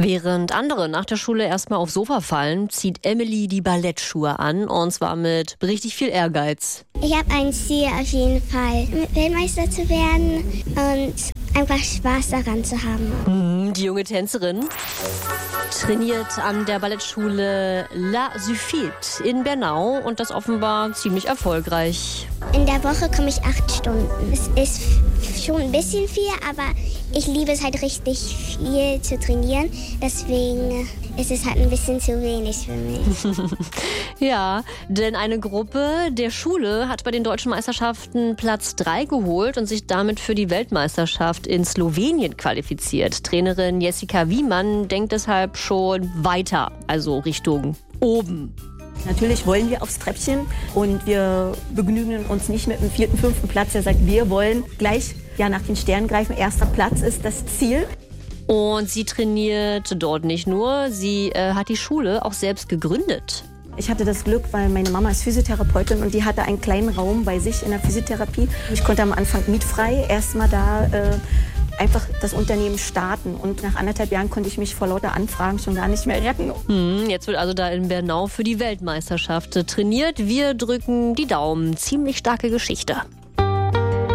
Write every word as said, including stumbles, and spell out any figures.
Während andere nach der Schule erstmal aufs Sofa fallen, zieht Emily die Ballettschuhe an, und zwar mit richtig viel Ehrgeiz. Ich habe ein Ziel auf jeden Fall, Weltmeister zu werden und einfach Spaß daran zu haben. Die junge Tänzerin trainiert an der Ballettschule La Suffit in Bernau und das offenbar ziemlich erfolgreich. In der Woche komme ich acht Stunden. Es ist schon ein bisschen viel, aber ich liebe es halt richtig viel zu trainieren. Deswegen ist es halt ein bisschen zu wenig für mich. Ja, denn eine Gruppe der Schule hat bei den deutschen Meisterschaften Platz drei geholt und sich damit für die Weltmeisterschaft in Slowenien qualifiziert. Trainerin Jessica Wiemann denkt deshalb schon weiter, also Richtung oben. Natürlich wollen wir aufs Treppchen und wir begnügen uns nicht mit dem vierten, fünften Platz. Er sagt, wir wollen gleich ja, nach den Sternen greifen. Erster Platz ist das Ziel. Und sie trainiert dort nicht nur, sie äh, hat die Schule auch selbst gegründet. Ich hatte das Glück, weil meine Mama ist Physiotherapeutin und die hatte einen kleinen Raum bei sich in der Physiotherapie. Ich konnte am Anfang mietfrei erstmal da äh, einfach das Unternehmen starten. Und nach anderthalb Jahren konnte ich mich vor lauter Anfragen schon gar nicht mehr retten. Hm, jetzt wird also da in Bernau für die Weltmeisterschaft trainiert. Wir drücken die Daumen. Ziemlich starke Geschichte.